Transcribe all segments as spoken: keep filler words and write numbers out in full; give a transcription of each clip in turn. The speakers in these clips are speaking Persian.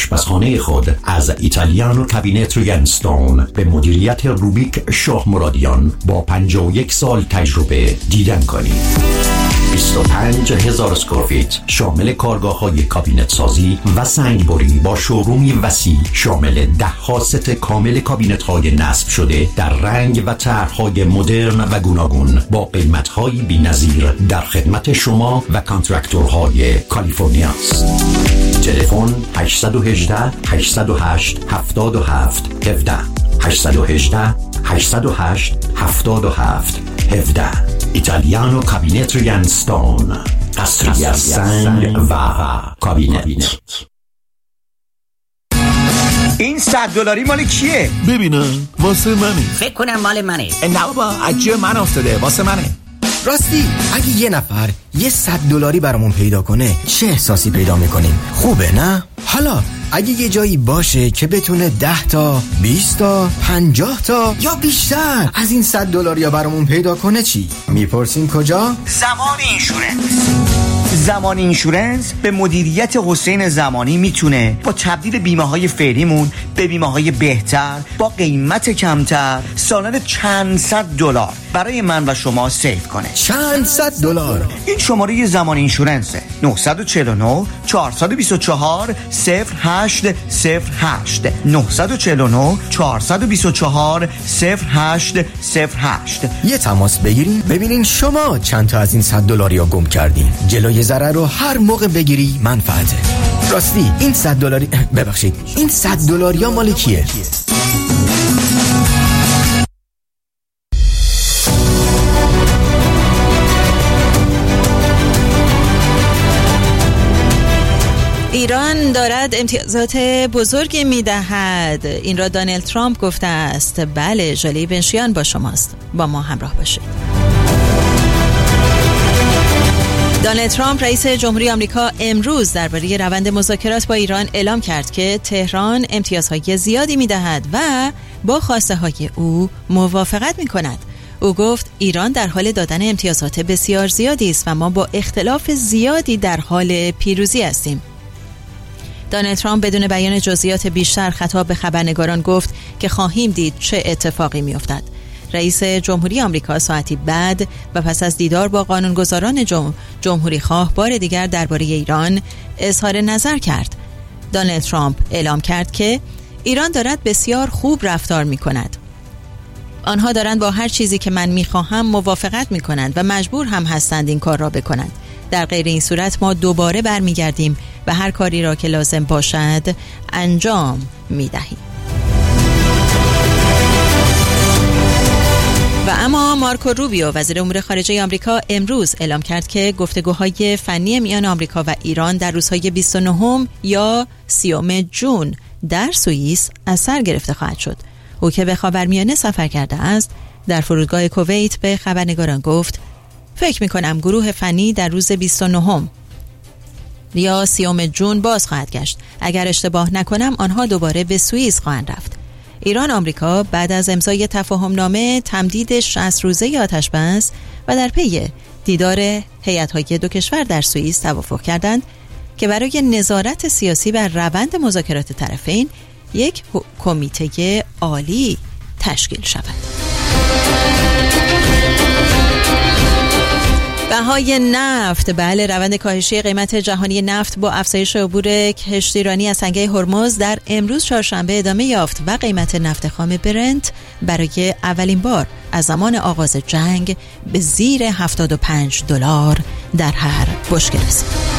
آشپزخانه خود از ایتالیانو کابینت ریگنستون به مدیریت روبیک شاه مرادیان با پنجاه و یک سال تجربه دیدن کنید. بیست و پنج هزار اسکوافیت شامل کارگاه‌های کابینت سازی و سنگبری با شورومی وسیع شامل ده ها ست کامل کابینت‌های نصب شده در رنگ و طرح‌های مدرن و گوناگون با قیمت‌های بی‌نظیر در خدمت شما و کانترکتورهای کالیفرنیا است. تلفن هشت یک هشت هشت صفر هشت هفت هفت یک هفت هشت یک هشت هشت صفر هشت هفت هفت یک هفت. ایتالیانو کابینت ریگنستون، قصری از سنگ و کابینت. این صد دلاری مال کیه؟ ببینم واسه منه. فکر کنم مال منه. نه بابا عجیه من افتاده واسه منه. راستی اگه یه نفر یه صد دلاری برامون پیدا کنه چه احساسی پیدا میکنیم؟ خوبه نه؟ حالا اگه یه جایی باشه که بتونه ده تا بیست تا پنجاه تا یا بیشتر از این صد دلاری برامون پیدا کنه چی؟ میپرسین کجا؟ زمان اینشورنس. زمان اینشورنس به مدیریت حسین زمانی میتونه با تبدیل بیمه های فعلیمون به بیمه های بهتر با قیمت کمتر سالانه چند صد دلار برای من و شما سیو کنه. چند صد دلار. این شماره زمان اینشورنسه. نه چهار نه چهار دو چهار صفر هشت صفر هشت نه چهار نه چهار دو چهار صفر هشت صفر هشت. یه تماس بگیرین ببینین شما چند تا از این صد دلاری ها گم کردین. جلوی ضرر رو هر موقع بگیری منفعته. راستی این صد دلاری ببخشید این صد دلاری ها مال کیه؟ ایران دارد امتیازات بزرگی میدهد. این را دونالد ترامپ گفته است. بله، ژاله بنشیان با شماست. با ما همراه باشید. دونالد ترامپ رئیس جمهوری آمریکا امروز درباره روند مذاکرات با ایران اعلام کرد که تهران امتیازهای زیادی میدهد و با خواسته های او موافقت میکند. او گفت ایران در حال دادن امتیازات بسیار زیادی است و ما با اختلاف زیادی در حال پیروزی هستیم. دونالد ترامپ بدون بیان جزئیات بیشتر خطاب به خبرنگاران گفت که خواهیم دید چه اتفاقی میافتد. رئیس جمهوری آمریکا ساعتی بعد و پس از دیدار با قانونگذاران جم... جمهوری خواه بار دیگر درباره ایران اظهار نظر کرد. دونالد ترامپ اعلام کرد که ایران دارد بسیار خوب رفتار می کند. آنها دارند با هر چیزی که من می خواهم موافقت می کنند و مجبور هم هستند این کار را بکنند. در غیر این صورت ما دوباره برمیگردیم و هر کاری را که لازم باشد انجام می دهیم. و اما مارکو روبیو وزیر امور خارجه آمریکا امروز اعلام کرد که گفتگوهای فنی میان آمریکا و ایران در روزهای بیست و نه یا سی ژوئن در سوئیس از سر گرفته خواهد شد. او که به خاورمیانه سفر کرده است در فرودگاه کویت به خبرنگاران گفت فکر می‌کنم گروه فنی در روز بیست و نه یا سی ژوئن باز خواهد گشت. اگر اشتباه نکنم آنها دوباره به سوئیس خواهند رفت. ایران آمریکا بعد از امضای تفاهمنامه تمدید شصت روزه آتش بس و در پی دیدار هیئت‌های دو کشور در سوئیس توافق کردند که برای نظارت سیاسی بر روند مذاکرات طرفین یک کمیته عالی تشکیل شود. بهای نفت. بله، روند کاهشی قیمت جهانی نفت با افزایش عبور کشتیرانی از تنگه هرمز در امروز چهارشنبه ادامه یافت و قیمت نفت خام برنت برای اولین بار از زمان آغاز جنگ به زیر هفتاد و پنج دلار در هر بشکه رسید.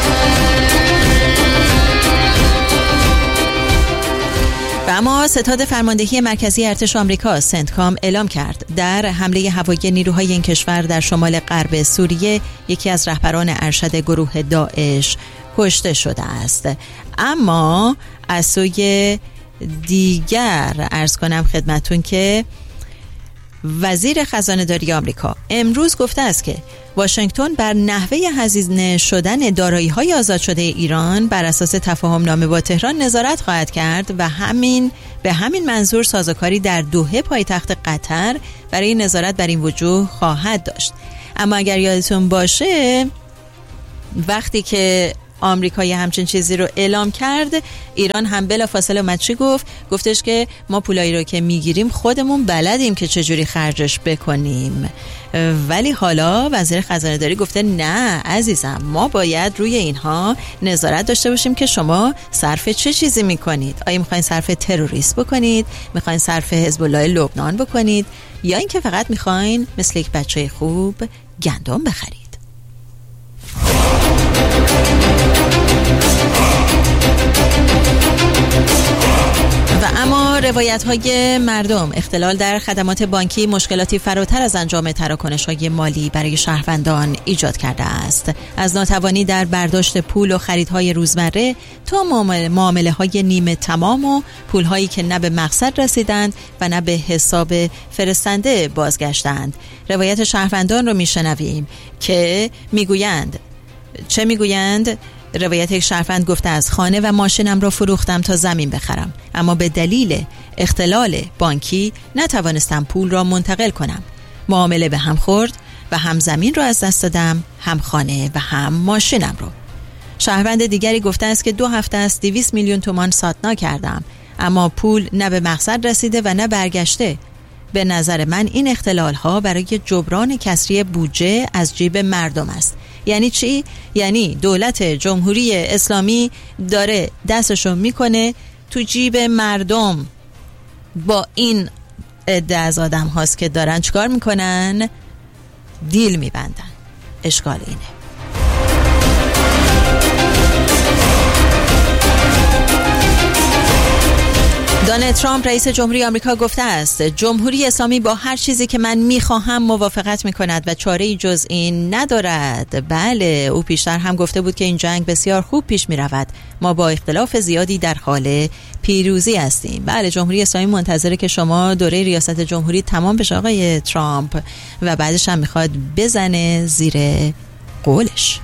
و اما ستاد فرماندهی مرکزی ارتش آمریکا سنتکام اعلام کرد در حمله هوایی نیروهای این کشور در شمال غرب سوریه یکی از رهبران ارشد گروه داعش کشته شده است. اما از سوی دیگر عرض کنم خدمتون که وزیر خزانه داری آمریکا امروز گفته است که واشنگتن بر نحوه هزینه شدن دارایی‌های آزاد شده ایران بر اساس تفاهمنامه با تهران نظارت خواهد کرد و همین به همین منظور سازوکاری در دوحه پایتخت قطر برای نظارت بر این وجوه خواهد داشت. اما اگر یادتون باشه وقتی که آمریکا یه همچین چیزی رو اعلام کرد، ایران هم بلافاصله اومد چی گفت؟ گفتش که ما پولایی رو که میگیریم خودمون بلدیم که چجوری خرجش بکنیم. ولی حالا وزیر خزانه داری گفته نه عزیزم، ما باید روی اینها نظارت داشته باشیم که شما صرف چه چیزی میکنید. آیا میخواین صرف تروریست بکنید؟ میخواین صرف حزب الله لبنان بکنید؟ یا اینکه فقط میخواین مثل یک بچه خوب گندم بخرید؟ و اما روایت‌های مردم، اختلال در خدمات بانکی مشکلاتی فراتر از انجام تراکنش‌های مالی برای شهروندان ایجاد کرده است. از ناتوانی در برداشت پول و خریدهای روزمره تا معامله‌های نیمه تمام و پول‌هایی که نه به مقصد رسیدند و نه به حساب فرستنده بازگشتند. روایت شهروندان رو میشنویم که میگویند چه میگویند؟ روایت یک شهروند گفته است خانه و ماشینم را فروختم تا زمین بخرم، اما به دلیل اختلال بانکی نتوانستم پول را منتقل کنم. معامله به هم خورد و هم زمین را از دست دادم، هم خانه و هم ماشینم را. شهروند دیگری گفته است که دو هفته است دویست میلیون تومان ساتنا کردم، اما پول نه به مقصد رسیده و نه برگشته. به نظر من این اختلال ها برای جبران کسری بودجه از جیب مردم است. یعنی چی؟ یعنی دولت جمهوری اسلامی داره دستشو میکنه تو جیب مردم. با این عده از آدم هاست که دارن چکار میکنن؟ دیل میبندن. اشکال اینه. دونالد ترامپ رئیس جمهوری آمریکا گفته است جمهوری اسلامی با هر چیزی که من میخواهم موافقت میکند و چاره‌ای جز این ندارد. بله، او پیشتر هم گفته بود که این جنگ بسیار خوب پیش میرود، ما با اختلاف زیادی در حال پیروزی هستیم. بله، جمهوری اسلامی منتظره که شما دوره ریاست جمهوری تمام بشه آقای ترامپ و بعدش هم میخواد بزنه زیر قولش.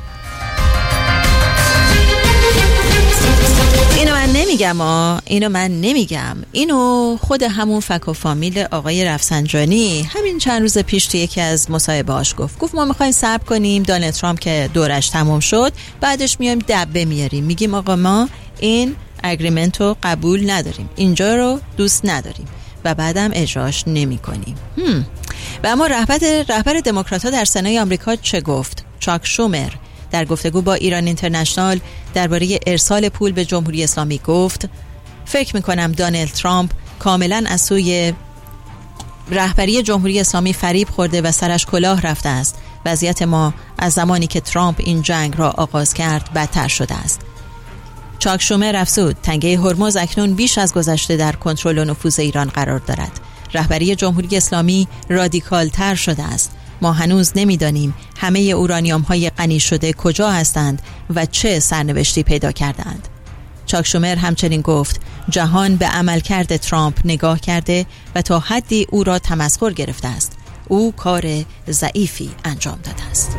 اینو من نمیگم آه. اینو من نمیگم اینو خود همون فک و فامیل آقای رفسنجانی همین چند روز پیش توی یکی از مصاحبه‌هاش گفت گفت ما میخوایم صبر کنیم دونالد ترامپ که دورش تمام شد بعدش میایم دبه میاریم، میگیم آقا ما این اگریمنت رو قبول نداریم، اینجا رو دوست نداریم و بعدم اجراش نمی کنیم. هم. و اما رهبر رهبر دموکرات‌ها در سنای آمریکا چه گفت؟ چاک شومر در گفتگو با ایران اینترنشنال درباره ارسال پول به جمهوری اسلامی گفت فکر میکنم دونالد ترامپ کاملا از سوی رهبری جمهوری اسلامی فریب خورده و سرش کلاه رفته است. وضعیت ما از زمانی که ترامپ این جنگ را آغاز کرد بدتر شده است. چاک شومر افزود تنگه هرمز اکنون بیش از گذشته در کنترل و نفوذ ایران قرار دارد. رهبری جمهوری اسلامی رادیکال تر شده است. ما هنوز نمیدانیم همه اورانیوم های غنی شده کجا هستند و چه سرنوشتی پیدا کردند. چاک شومر همچنین گفت جهان به عملکرد ترامپ نگاه کرده و تا حدی او را تمسخر گرفته است. او کار ضعیفی انجام داده است.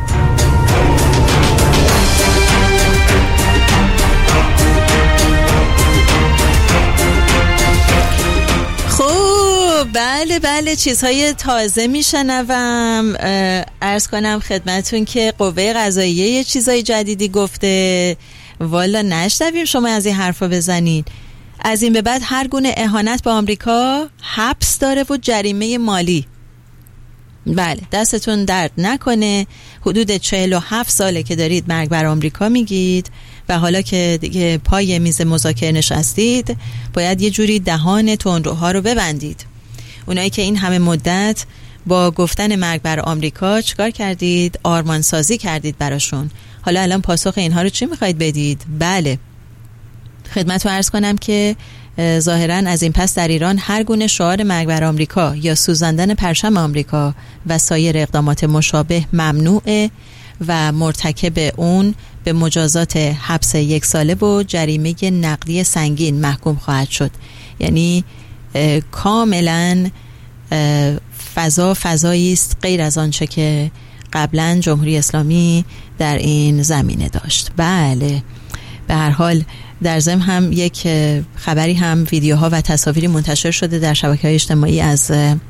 بله بله چیزهای تازه میشنوم. عرض کنم خدمتون که قوه قضاییه یه چیزهای جدیدی گفته. والا نشنویم شما از این حرفا بزنید. از این به بعد هر گونه اهانت به آمریکا حبس داره و جریمه مالی. بله دستتون درد نکنه. حدود چهل و هفت ساله که دارید مرگ بر آمریکا میگید و حالا که دیگه پای میز مذاکره نشستید باید یه جوری دهان تندروها رو ببندید. اونایی که این همه مدت با گفتن مرگ بر آمریکا چیکار کردید؟ آرمانسازی کردید براشون. حالا الان پاسخ اینها رو چی میخواید بدید؟ بله خدمت رو عرض کنم که ظاهراً از این پس در ایران هر گونه شعار مرگ بر آمریکا یا سوزاندن پرچم آمریکا و سایر اقدامات مشابه ممنوعه و مرتکب اون به مجازات حبس یک ساله و جریمه نقدی سنگین محکوم خواهد شد. یعنی کاملا فضا فضایی است غیر از آنچه که قبلا جمهوری اسلامی در این زمینه داشت. بله به هر حال در ضمن هم یک خبری هم ویدیوها و تصاویری منتشر شده در شبکه‌های اجتماعی از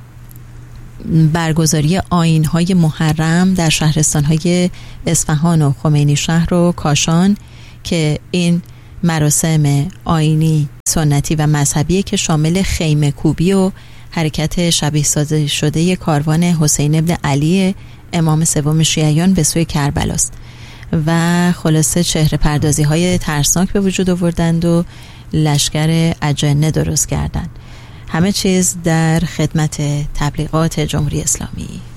برگزاری آیین‌های محرم در شهرستان‌های اصفهان و خمینی شهر و کاشان که این مراسم آیینی سنتی و مذهبی که شامل خیمه کوبی و حرکت شبیه سازی شده کاروان حسین ابن علی امام سوم شیعیان به سوی کربلاست و خلاصه چهره پردازی های ترسناک به وجود آوردند و لشکر اجنه درست کردند. همه چیز در خدمت تبلیغات جمهوری اسلامی.